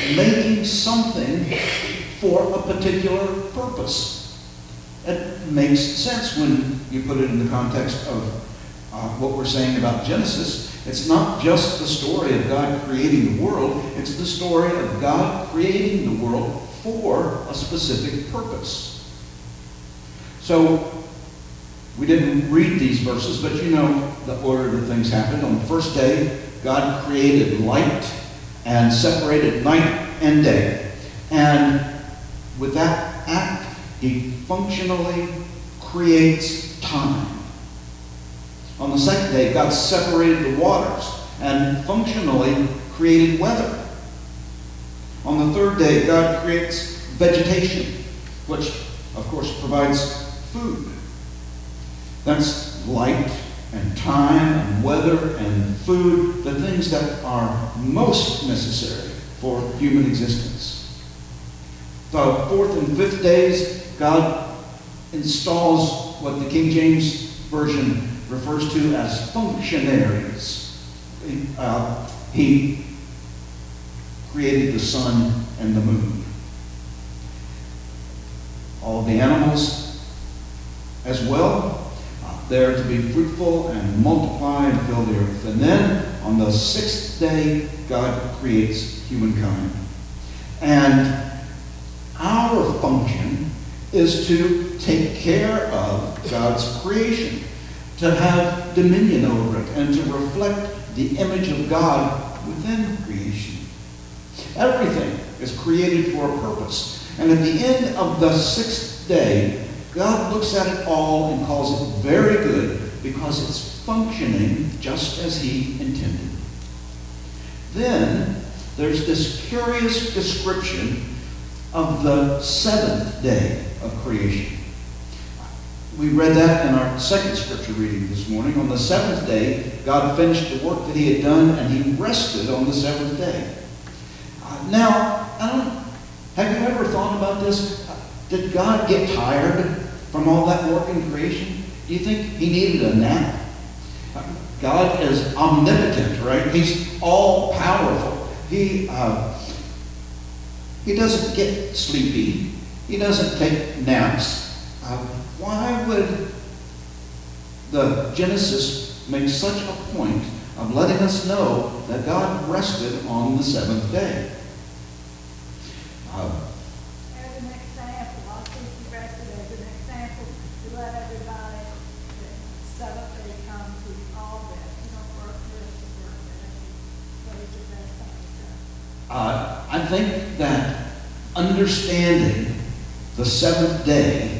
making something for a particular purpose. It makes sense when you put it in the context of what we're saying about Genesis. It's not just the story of God creating the world, it's the story of God creating the world for a specific purpose. So, we didn't read these verses, but you know the order that things happened. On the first day, God created light and separated night and day. And with that act, he functionally creates time. On the second day, God separated the waters and functionally created weather. On the third day, God creates vegetation, which, of course, provides food. That's light and time and weather and food, the things that are most necessary for human existence. The fourth and fifth days, God installs what the King James Version refers to as functionaries. He created the sun and the moon. All the animals as well. They're to be fruitful and multiply and fill the earth. And then, on the sixth day, God creates humankind. And our function is to take care of God's creation, to have dominion over it, and to reflect the image of God within creation. Everything is created for a purpose. And at the end of the sixth day, God looks at it all and calls it very good because it's functioning just as he intended. Then there's this curious description of the seventh day of creation. We read that in our second scripture reading this morning. On the seventh day, God finished the work that he had done, and he rested on the seventh day. Now, have you ever thought about this? Did God get tired from all that work in creation? Do you think he needed a nap? God is omnipotent, right? He's all-powerful. He doesn't get sleepy. He doesn't take naps. Why would the Genesis make such a point of letting us know that God rested on the seventh day? As an example, I'll keep you rested as an example to let everybody the seventh day come to all that. You don't work the rest of the work that what is your best time? I think that understanding the seventh day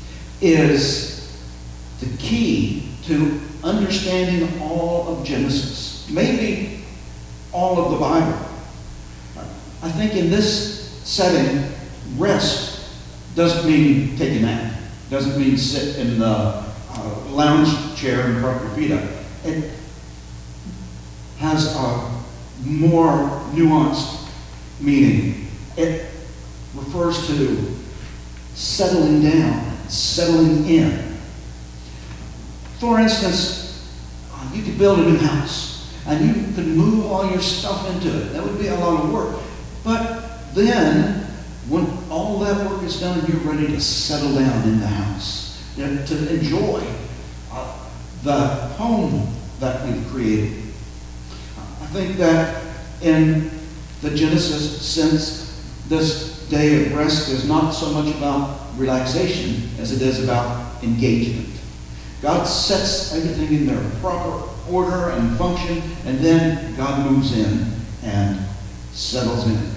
is the key to understanding all of Genesis, maybe all of the Bible. I think in this setting, rest doesn't mean take a nap, doesn't mean sit in the lounge chair and prop your feet up. It has a more nuanced meaning. It refers to settling down, settling in. For instance, you could build a new house and you could move all your stuff into it. That would be a lot of work. But then, when all that work is done, you're ready to settle down in the house, to enjoy the home that we've created. I think that in the Genesis sense, this day of rest is not so much about relaxation as it is about engagement. God sets everything in their proper order and function, and then God moves in and settles in.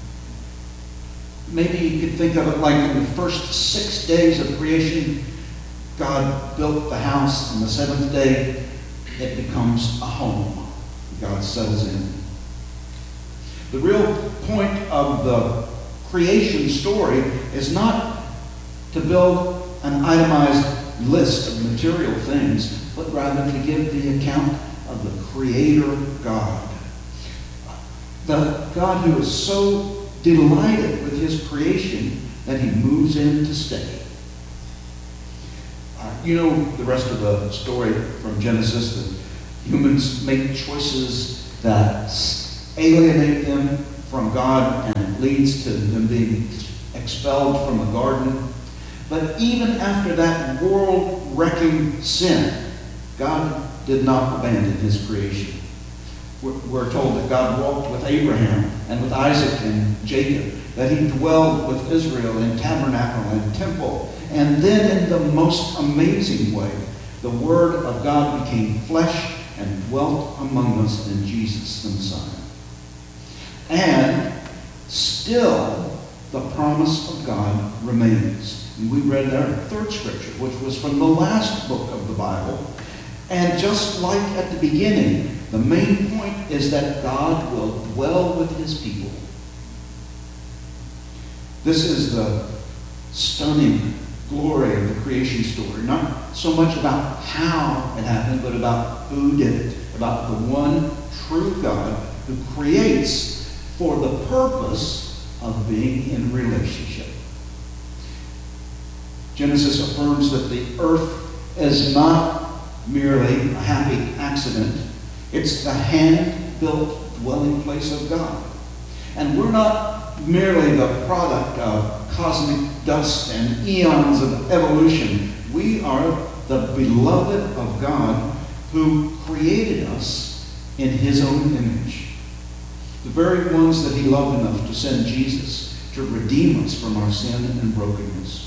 Maybe you could think of it like in the first 6 days of creation, God built the house, and the seventh day, it becomes a home. God settles in. The real point of the creation story is not to build an itemized list of material things, but rather to give the account of the Creator God. The God who is so delighted with his creation that he moves in to stay. You know the rest of the story from Genesis, that humans make choices that alienate them from God and leads to them being expelled from the garden. But even after that world-wrecking sin, God did not abandon his creation. We're told that God walked with Abraham and with Isaac and Jacob, that he dwelled with Israel in tabernacle and temple. And then in the most amazing way, the Word of God became flesh and dwelt among us in Jesus the Messiah. And still, the promise of God remains. And we read our third scripture, which was from the last book of the Bible. And just like at the beginning, the main point is that God will dwell with his people. This is the stunning glory of the creation story. Not so much about how it happened, but about who did it. About the one true God who creates for the purpose of being in relationship. Genesis affirms that the earth is not merely a happy accident. It's the hand-built dwelling place of God. And we're not merely the product of cosmic dust and eons of evolution. We are the beloved of God who created us in his own image. The very ones that he loved enough to send Jesus to redeem us from our sin and brokenness.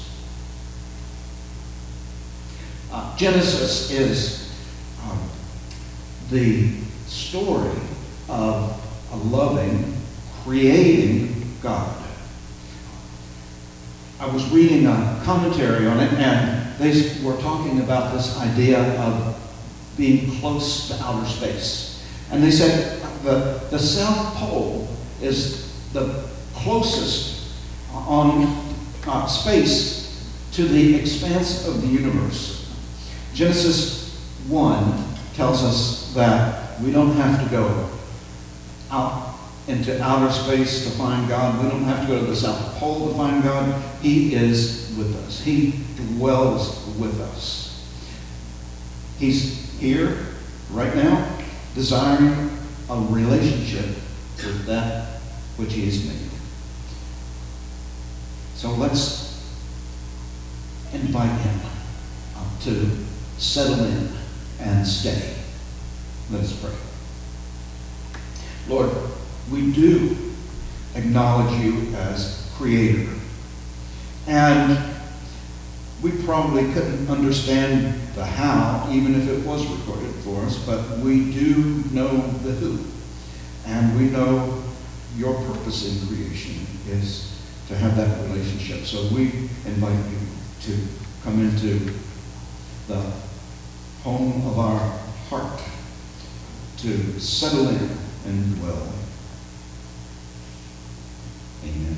Genesis is the story of a loving, creating God. I was reading a commentary on it, and they were talking about this idea of being close to outer space. And they said the South Pole is the closest on space to the expanse of the universe. Genesis 1 tells us that we don't have to go out into outer space to find God. We don't have to go to the South Pole to find God. He is with us. He dwells with us. He's here right now, desiring a relationship with that which he has made. So let's invite him to settle in and stay. Let us pray. Lord, we do acknowledge you as creator. And we probably couldn't understand the how, even if it was recorded for us, but we do know the who. And we know your purpose in creation is to have that relationship. So we invite you to come into the home of our heart, to settle in and dwell. Amen.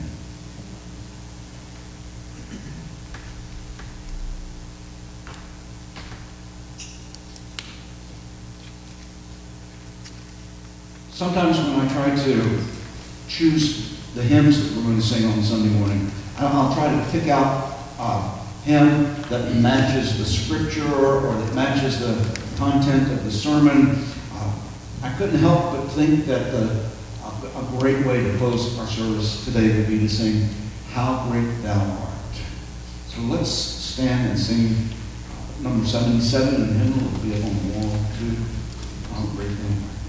Sometimes when I try to choose the hymns that we're going to sing on Sunday morning, I'll try to pick out a hymn that matches the scripture or that matches the content of the sermon. I couldn't help but think that a great way to close our service today would be to sing, How Great Thou Art. So let's stand and sing number 77, and the hymn will be up on the wall too. How Great Thou Art.